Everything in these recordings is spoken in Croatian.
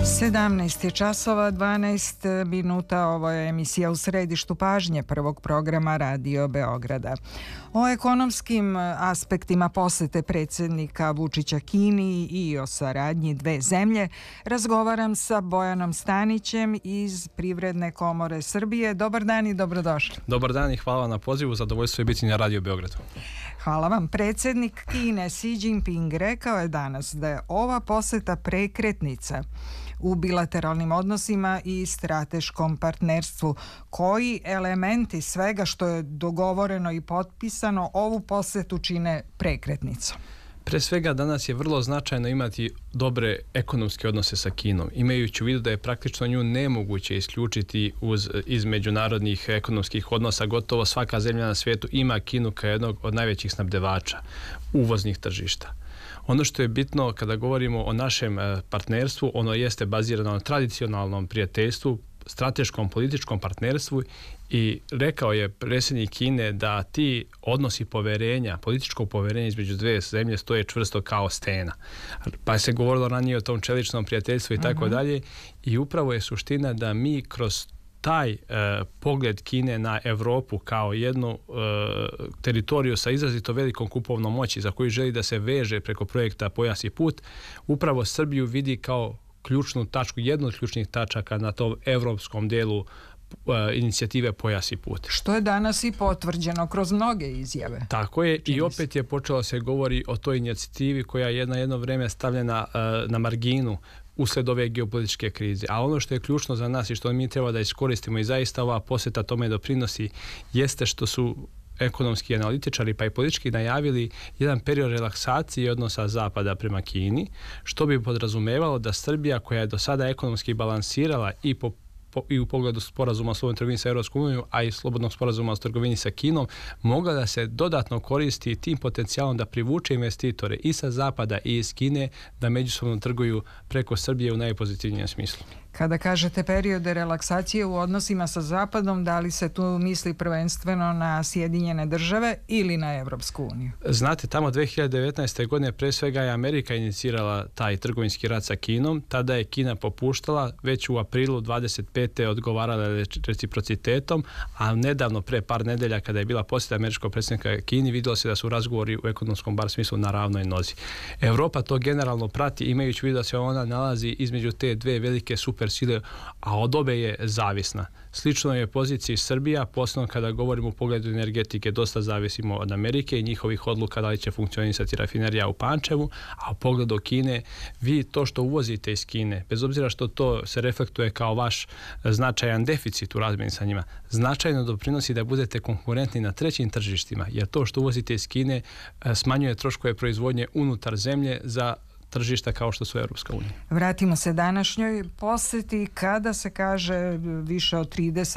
17 je časova, 12 minuta. Ovo je emisija U središtu pažnje prvog programa Radio Beograda. O ekonomskim aspektima posete predsjednika Vučića Kini i o saradnji dve zemlje razgovaram sa Bojanom Stanićem iz Privredne komore Srbije. Dobar dan i dobrodošli. Dobar dan i hvala na pozivu. Zadovoljstvo je biti na Radio Beogradu. Hvala vam. Predsjednik Kine Xi Jinping rekao je danas da je ova poseta prekretnica u bilateralnim odnosima i strateškom partnerstvu. Koji elementi svega što je dogovoreno i potpisano ovu posetu čine prekretnicom? Pre svega danas je vrlo značajno imati dobre ekonomske odnose sa Kinom, imajući u vidu da je praktično nju nemoguće isključiti iz međunarodnih ekonomskih odnosa. Gotovo svaka zemlja na svijetu ima Kinu kao jednog od najvećih snabdevača uvoznih tržišta. Ono što je bitno kada govorimo o našem partnerstvu, ono jeste bazirano na tradicionalnom prijateljstvu, strateškom političkom partnerstvu i rekao je predsjednik Kine da ti odnosi poverenja, političkog poverenja između dve zemlje stoje čvrsto kao stena. Pa se govorilo ranije o tom čeličnom prijateljstvu i tako dalje i upravo je suština da mi kroz taj pogled Kine na Europu kao jednu teritoriju sa izrazito velikom kupovnom moći za koju želi da se veže preko projekta Pojas i put, upravo Srbiju vidi kao ključnu tačku, jednu od ključnih tačaka na tom evropskom delu inicijative Pojas i put. Što je danas i potvrđeno kroz mnoge izjave. Tako je i opet je počelo se govori o toj inicijativi koja je jedno vrijeme stavljena na marginu usled ove geopolitičke krize. A ono što je ključno za nas i što mi treba da iskoristimo i zaista ova posjeta tome doprinosi jeste što su ekonomski analitičari pa i politički najavili jedan period relaksacije odnosa Zapada prema Kini, što bi podrazumevalo da Srbija koja je do sada ekonomski balansirala i u pogledu sporazuma o slobodnoj trgovini sa Europskom unijom, a i slobodnog sporazuma o trgovini sa Kinom, mogla da se dodatno koristi tim potencijalom da privuče investitore i sa Zapada i iz Kine da međusobno trguju preko Srbije u najpozitivnijem smislu. Kada kažete periode relaksacije u odnosima sa Zapadom, da li se tu misli prvenstveno na Sjedinjene države ili na Evropsku uniju? Znate, tamo 2019. godine pre svega je Amerika inicirala taj trgovinski rat sa Kinom. Tada je Kina popuštala, već u aprilu 25. odgovarala reciprocitetom, a nedavno pre par nedelja kada je bila posjeta američkog predsjednika Kini, vidjelo se da su razgovori u ekonomskom bar smislu na ravnoj nozi. Europa to generalno prati, imajući u vidu da se ona nalazi između te dve velike super sile, a od obe je zavisna. Slično je poziciji Srbija, posebno kada govorimo u pogledu energetike, dosta zavisimo od Amerike i njihovih odluka da li će funkcionisati rafinerija u Pančevu, a u pogledu Kine, vi to što uvozite iz Kine, bez obzira što to se reflektuje kao vaš značajan deficit u razmjeni sa njima, značajno doprinosi da budete konkurentni na trećim tržištima, jer to što uvozite iz Kine smanjuje troškove proizvodnje unutar zemlje za tržišta kao što su Europska unija. Vratimo se današnjoj posjeti kada se kaže više od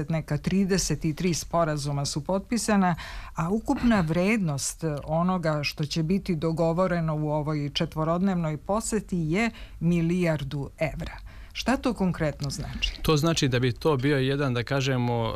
33 sporazuma su potpisana, a ukupna vrednost onoga što će biti dogovoreno u ovoj četvorodnevnoj posjeti je milijardu evra. Šta to konkretno znači? To znači da bi to bio jedan, da kažemo,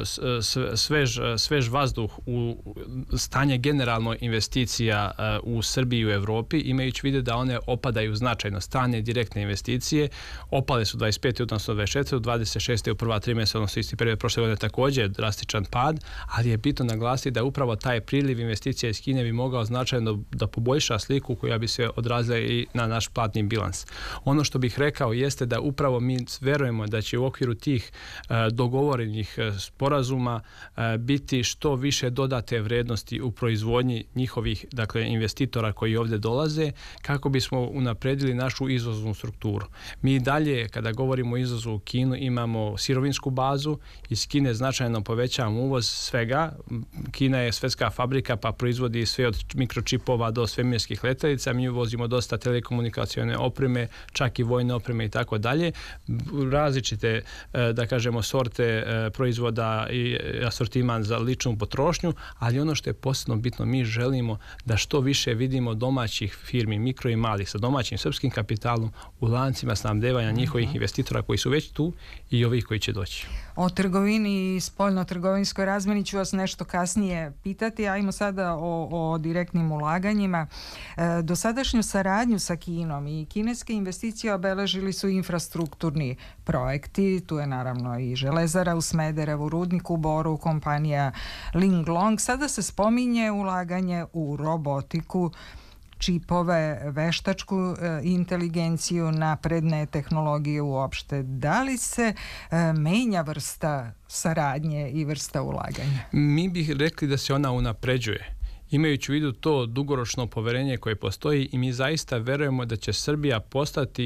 svež vazduh u stanje generalno investicija u Srbiji i u Evropi, imajući vide da one opadaju značajno. Strane direktne investicije opale su 25. odnosno 24. 26. u prva 3 mjeseca, odnosno isti period prošle godine također drastičan pad, ali je bitno naglasiti da upravo taj priliv investicija iz Kine bi mogao značajno da poboljša sliku koja bi se odrazila i na naš platni bilans. Ono što bih rekao jeste da upravo mi verujemo da će u okviru tih dogovorenih sporazuma biti što više dodate vrednosti u proizvodnji njihovih, dakle, investitora koji ovdje dolaze, kako bismo unapredili našu izvoznu strukturu. Mi dalje, kada govorimo o izvozu u Kinu, imamo sirovinsku bazu, iz Kine značajno povećavamo uvoz svega. Kina je svjetska fabrika pa proizvodi sve od mikročipova do svemirskih letelica, mi uvozimo dosta telekomunikacione opreme, čak i vojne opreme i tako dalje. Različite, da kažemo, sorte proizvoda i asortiman za ličnu potrošnju, ali ono što je posebno bitno, mi želimo da što više vidimo domaćih firmi, mikro i malih, sa domaćim srpskim kapitalom u lancima snabdevanja njihovih investitora koji su već tu i ovih koji će doći. O trgovini i spoljno-trgovinskoj razmjeni ću vas nešto kasnije pitati. Ajmo sada o direktnim ulaganjima. Dosadašnju saradnju sa Kinom i kineske investicije obeležili su infrastrukturni infrastrukturni projekti, tu je naravno i železara u Smederevu, rudnik u Boru, kompanija Linglong. Sada se spominje ulaganje u robotiku, čipove, veštačku inteligenciju, napredne tehnologije uopšte. Da li se menja vrsta saradnje i vrsta ulaganja? Mi bih rekli da se ona unapređuje. Imajući u vidu to dugoročno poverenje koje postoji i mi zaista verujemo da će Srbija postati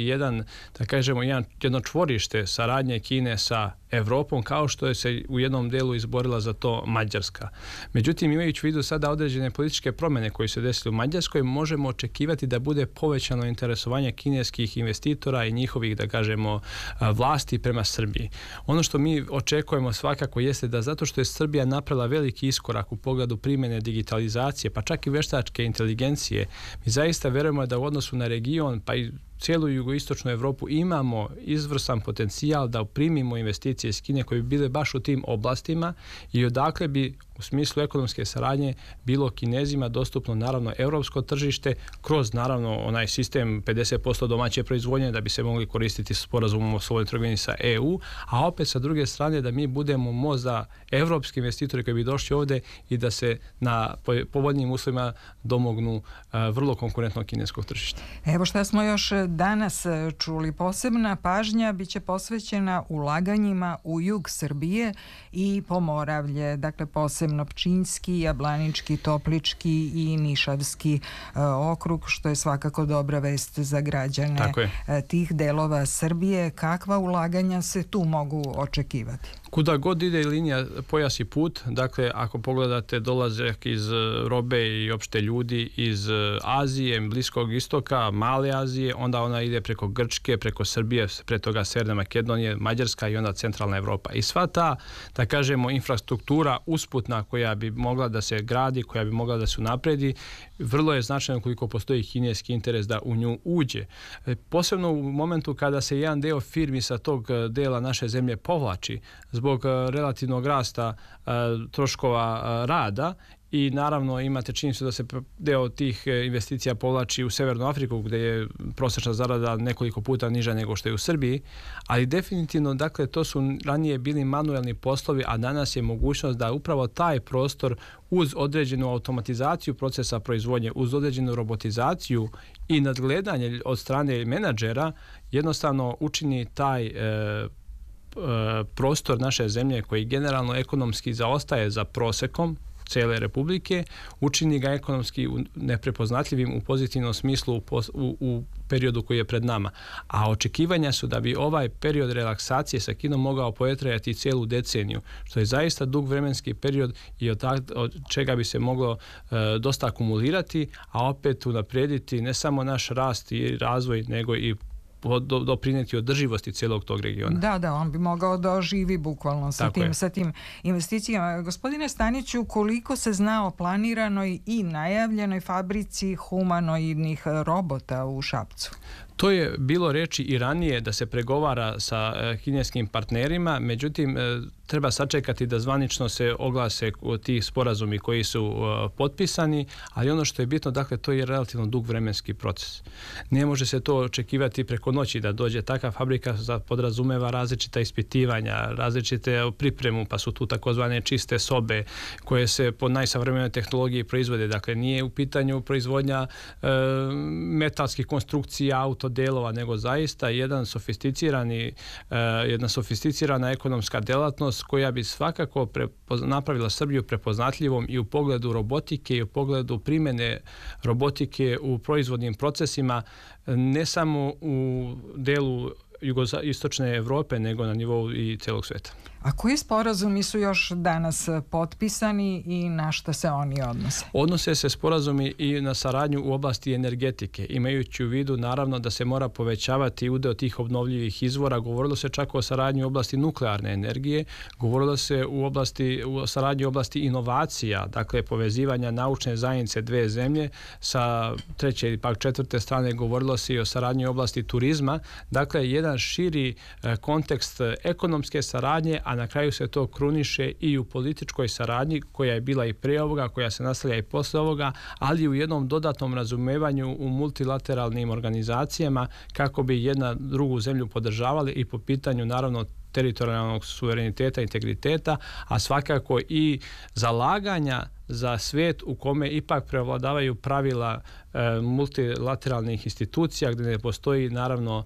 jedno čvorište saradnje Kine sa Evropom, kao što je se u jednom delu izborila za to Mađarska. Međutim, imajući u vidu sada određene političke promjene koje se desile u Mađarskoj, možemo očekivati da bude povećano interesovanje kineskih investitora i njihovih, vlasti prema Srbiji. Ono što mi očekujemo svakako jeste da zato što je Srbija napravila veliki iskorak u pogledu primjene digitalizacije, pa čak i veštačke inteligencije, mi zaista verujemo da u odnosu na region, pa i cijelu jugoistočnu Evropu imamo izvrstan potencijal da primimo investicije iz Kine koje bi bile baš u tim oblastima i odakle bi u smislu ekonomske saradnje bilo Kinezima dostupno naravno europsko tržište kroz naravno onaj sistem 50% domaće proizvodnje da bi se mogli koristiti sporazumom o slobodnoj trgovini sa EU, a opet sa druge strane da mi budemo most za evropski investitori koji bi došli ovdje i da se na povoljnijim uslovima domognu vrlo konkurentnog kineskog tržišta. Evo šta smo još danas čuli. Posebna pažnja biće posvećena ulaganjima u jug Srbije i Pomoravlje, dakle posebno Pčinjski, Jablanički, Toplički i Nišavski okrug, što je svakako dobra vest za građane tih delova Srbije. Kakva ulaganja se tu mogu očekivati? Kuda god ide linija pojas i put, dakle ako pogledate dolazak iz robe i opšte ljudi iz Azije, Bliskog istoka, Male Azije, onda ona ide preko Grčke, preko Srbije, pre toga Severne Makedonije, Mađarska i onda centralna Evropa. I sva ta, da kažemo, infrastruktura usputna koja bi mogla da se gradi, koja bi mogla da se unapredi, vrlo je značajno koliko postoji kineski interes da u nju uđe. Posebno u momentu kada se jedan deo firmi sa tog dela naše zemlje povlači zbog relativnog rasta troškova rada i naravno imate činjenicu da se deo tih investicija povlači u Severnu Afriku gdje je prosječna zarada nekoliko puta niža nego što je u Srbiji, ali definitivno dakle to su ranije bili manuelni poslovi, a danas je mogućnost da upravo taj prostor uz određenu automatizaciju procesa proizvodnje, uz određenu robotizaciju i nadgledanje od strane menadžera jednostavno učini taj prostor naše zemlje koji generalno ekonomski zaostaje za prosekom cijele republike, učini ga ekonomski neprepoznatljivim u pozitivnom smislu u periodu koji je pred nama. A očekivanja su da bi ovaj period relaksacije sa Kinom mogao potrajati cijelu deceniju, što je zaista dug vremenski period i od čega bi se moglo dosta akumulirati, a opet unaprijediti ne samo naš rast i razvoj, nego i doprinijeti održivosti cijelog tog regiona. Da, on bi mogao da oživi bukvalno sa tim investicijama. Gospodine Staniću, koliko se zna o planiranoj i najavljenoj fabrici humanoidnih robota u Šapcu? To je bilo reči i ranije da se pregovara sa kineskim partnerima, međutim treba sačekati da zvanično se oglase ti sporazumi koji su potpisani, ali ono što je bitno, dakle, to je relativno dug vremenski proces. Ne može se to očekivati preko noći da dođe takva fabrika, podrazumeva različita ispitivanja, različite pripremu, pa su tu takozvane čiste sobe koje se po najsavremenoj tehnologiji proizvode. Dakle, nije u pitanju proizvodnja metalskih konstrukcija, autodelova, nego zaista jedna sofisticirana ekonomska delatnost koja bi svakako napravila Srbiju prepoznatljivom i u pogledu robotike i u pogledu primjene robotike u proizvodnim procesima, ne samo u delu jugoistočne Evrope, nego na nivou i celog sveta. A koji sporazumi su još danas potpisani i na šta se oni odnose? Odnose se sporazumi i na saradnju u oblasti energetike, imajući u vidu naravno da se mora povećavati udeo tih obnovljivih izvora. Govorilo se čak o saradnji u oblasti nuklearne energije, govorilo se o saradnji u oblasti inovacija, dakle povezivanja naučne zajednice dve zemlje, sa treće i pak četvrte strane govorilo se i o saradnji u oblasti turizma, dakle jedan širi kontekst ekonomske saradnje, a na kraju se to kruniše i u političkoj saradnji koja je bila i prije ovoga, koja se nastavlja i posle ovoga, ali i u jednom dodatnom razumevanju u multilateralnim organizacijama kako bi jedna drugu zemlju podržavali i po pitanju naravno teritorijalnog suvereniteta, integriteta, a svakako i zalaganja za svijet u kome ipak prevladavaju pravila multilateralnih institucija gdje ne postoji naravno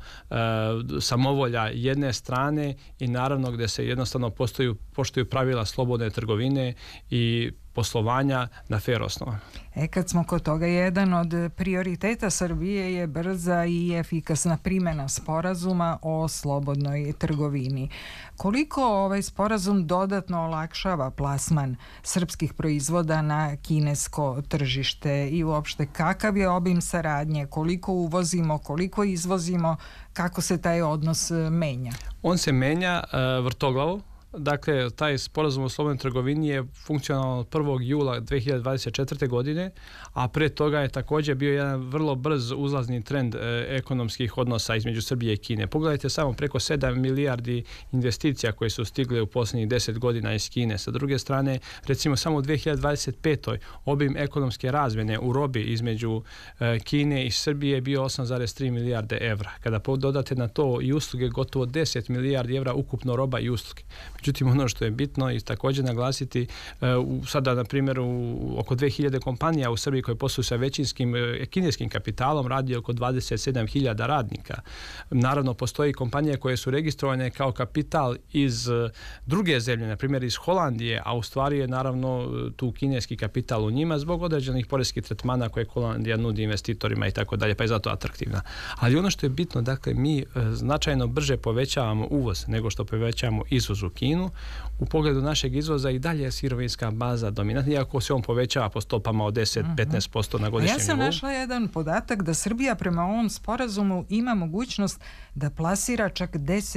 samovolja jedne strane i naravno gdje se jednostavno poštuju pravila slobodne trgovine i poslovanja na fer osnova. Kad smo kod toga, jedan od prioriteta Srbije je brza i efikasna primjena sporazuma o slobodnoj trgovini. Koliko ovaj sporazum dodatno olakšava plasman srpskih proizvoda na kinesko tržište i uopšte kakav je obim saradnje, koliko uvozimo, koliko izvozimo, kako se taj odnos menja? On se menja vrtoglavo. Dakle, taj sporazum o slobodnoj trgovini je funkcionalan od 1. jula 2024. godine, a pre toga je također bio jedan vrlo brz uzlazni trend ekonomskih odnosa između Srbije i Kine. Pogledajte samo preko 7 milijardi investicija koje su stigle u posljednjih 10 godina iz Kine. Sa druge strane, recimo samo u 2025. obim ekonomske razmjene u robi između Kine i Srbije je bio 8,3 milijarde evra. Kada dodate na to i usluge, gotovo 10 milijardi evra ukupno roba i usluge. Međutim, ono što je bitno i također naglasiti, sada na primjer oko 2000 kompanija u Srbiji koje posluju sa većinskim kineskim kapitalom radi oko 27.000 radnika. Naravno, postoji kompanije koje su registrovane kao kapital iz druge zemlje, na primjer iz Holandije, a u stvari je naravno tu kineski kapital u njima zbog određenih poreskih tretmana koje Holandija nudi investitorima i tako dalje, pa je zato atraktivna. Ali ono što je bitno, dakle, mi značajno brže povećavamo uvoz nego što povećavamo izvoz u Kinu. U pogledu našeg izvoza i dalje je sirovinska baza dominantna, iako se on povećava po stopama od 10-15% na godišnjem nivou. Ja sam našla jedan podatak da Srbija prema ovom sporazumu ima mogućnost da plasira čak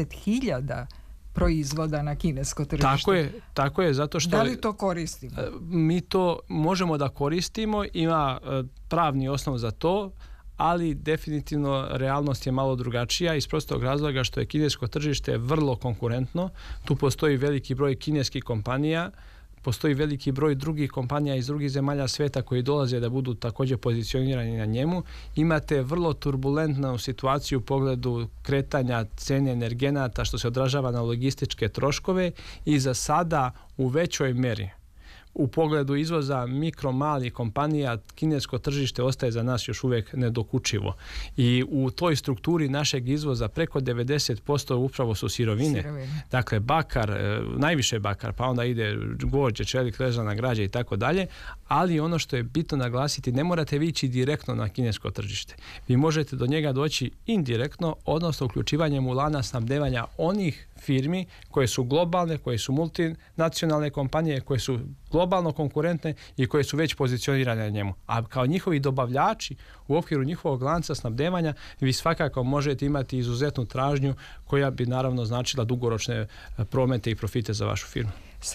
10.000 proizvoda na kinesko tržište. Tako je, zato što... Da li to koristimo? Mi to možemo da koristimo, ima pravni osnov za to, ali definitivno realnost je malo drugačija iz prostog razloga što je kinesko tržište vrlo konkurentno. Tu postoji veliki broj kineskih kompanija, postoji veliki broj drugih kompanija iz drugih zemalja svijeta koji dolaze da budu također pozicionirani na njemu. Imate vrlo turbulentnu situaciju u pogledu kretanja cene energenata što se odražava na logističke troškove i za sada u većoj meri u pogledu izvoza mikro, malih kompanija kinesko tržište ostaje za nas još uvijek nedokučivo. I u toj strukturi našeg izvoza preko 90% upravo su sirovine. Dakle, bakar, najviše bakar, pa onda ide gvožđe, čelik, ležana građa i tako dalje. Ali ono što je bitno naglasiti, ne morate vi ići direktno na kinesko tržište. Vi možete do njega doći indirektno, odnosno uključivanjem u lanac snabdevanja onih firmi koje su globalne, koje su multinacionalne kompanije, koje su globalno konkurentne i koje su već pozicionirane na njemu. A kao njihovi dobavljači u okviru njihovog lanca snabdevanja vi svakako možete imati izuzetnu tražnju koja bi naravno značila dugoročne promete i profite za vašu firmu.